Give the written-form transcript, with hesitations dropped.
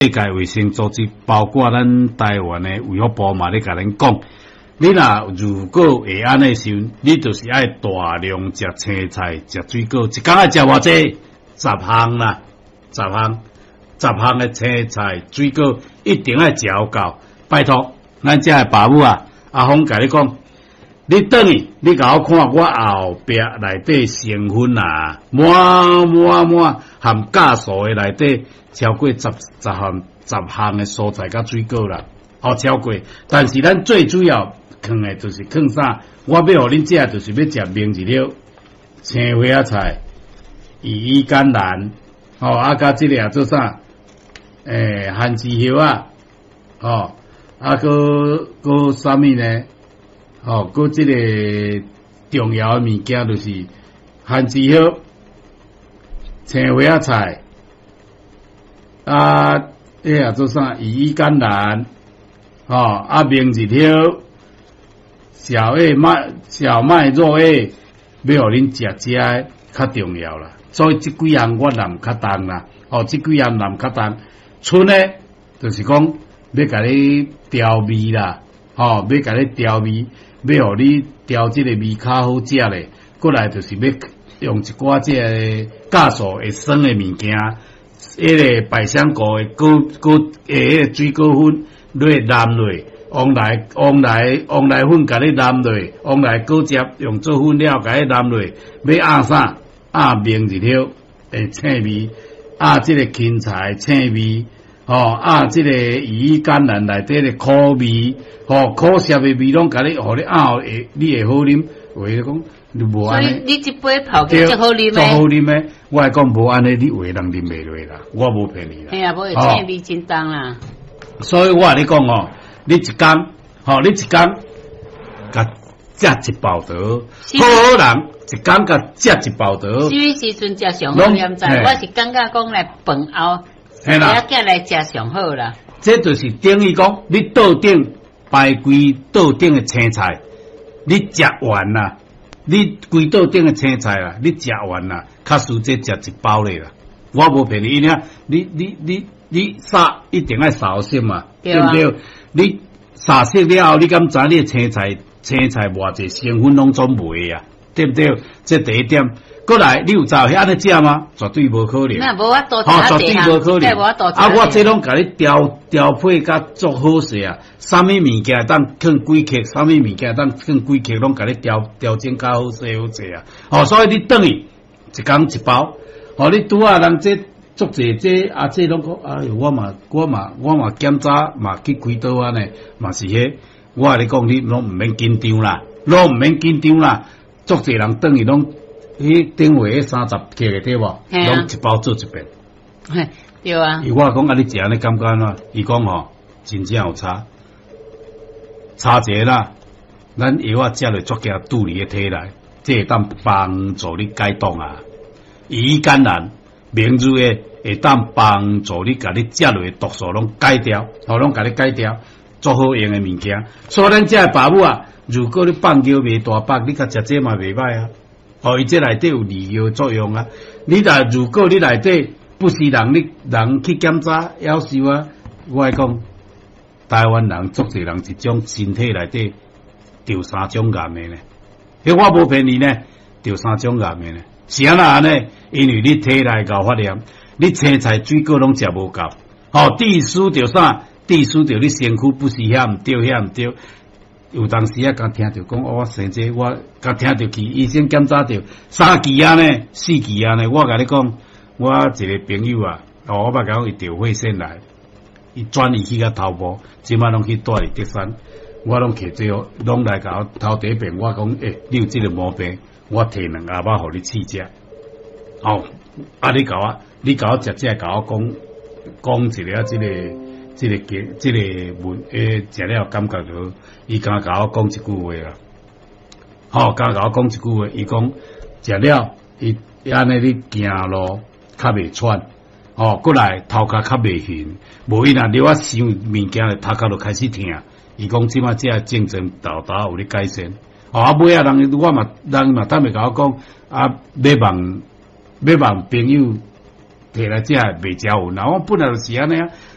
世界卫生组织，包括咱台湾的卫福部嘛，咧甲咱讲，你若如果会安尼时，你就是爱大量食青菜、食水果，一工爱食偌济？10项啦，10项的青菜、水果一定爱食够。拜托，咱遮的爸母啊，阿峰甲你讲，你等去，你甲我看我后壁内底成分啊，满含酵素的内底超过10项的蔬菜甲水果啦，超过。但是咱最主要放的就是放啥？我要互恁食，就是要食明日了，青花仔菜、羽衣甘蓝，甲即个做啥？番薯叶啊，个啥物呢？个即个重要的物件就是番薯叶、青花仔菜，做啥？羽衣甘蓝，明日了，小麦肉叶，要互恁食的较重要啦。所以即几项我难较重啦，即几项难较重。剩诶，就是讲要甲你调味啦，要甲你调味，要互你调即个味较好食咧。过来就是要用一寡即个酵素会酸诶物件，迄个百香果诶迄个水果粉，你染落，往来粉甲你染落，往来果汁用做粉料甲你染落，要压啥？压明日了诶青味。即个芹菜青味，即个羽衣甘蓝内底的苦味，苦涩的味拢甲你，互你会你会好啉。话讲，你无安尼。所以你一杯泡起足好啉诶。足好啉诶，我讲无安尼，你话人啉袂落啦，我无骗你啦。嘿啊，无青味真重啦。所以我甲你讲你一工，甲食一包茶，好人一工甲食一包茶。什么时阵食上好？念在，我是感觉讲来饭后，仔来食上好啦。这就是等于讲，你桌顶摆规桌顶的青菜，你食完啦，你规桌顶的青菜啦，你食完啦，较输这食一包咧啦。我无骗你，因为你杀一定爱扫色嘛，对不对？你扫色了后，你敢知你青菜偌济成分拢总袂啊，对不对？这第一点。过来，你有照安尼食吗？绝对无可能。那无我多绝对无可能。我这拢甲你调配甲足好势啊！啥物物件当放几克，啥物物件当放几克，拢甲你调整较好势啊！所以你等于一工一包，你拄啊人这足济这拢讲，哎哟，我嘛检查嘛去开刀啊呢，嘛是迄。我甲你讲，你拢毋免紧张啦，足济人等于拢。顶位30克的对无？拢一包做一遍。对啊。我讲你食安尼感觉喏？伊讲真正有差者啦。咱药啊食落足惊肚里的体内，这会当帮助你解冻啊。羽衣甘蓝、明日的会当帮助你，甲你食落的毒素拢解掉，拢甲你解掉，足好用的物件。所以咱这爸母啊，如果你放尿袂大腹，你甲食这嘛袂歹啊。伊这内底有利尿作用啊！如果你内底不是人去检查，夭寿啊！我来讲，台湾人足侪人一种身体内底得3种癌的呢。我无骗你呢，得3种癌的呢。是安那呢？因为你体内高发炎，你青菜水果拢食无够。地输着啥？地输着你身躯不是遐毋对。有当时啊，刚听到讲，我生这我刚听到去医生检查到3期啊呢，4期啊呢。我甲你讲，我一个朋友啊，我捌讲伊得血腺癌，伊转移去甲头部，即摆拢去住伫德山，我拢摕这拢来甲我头第一遍，我讲你有这个毛病，我摕2下巴互你试食。你甲我直接甲我讲一个这个食了感觉到，伊敢甲我讲一句话啦，敢甲我讲一句话，伊讲食了，伊安尼你行路较袂喘，过来头壳较袂晕，无伊若你我想物件咧，头壳就开始疼。伊讲即摆这精神豆豆有咧改善，尾啊人嘛当袂甲我讲，要望朋友摕来食袂食有，那我本来就是安尼啊。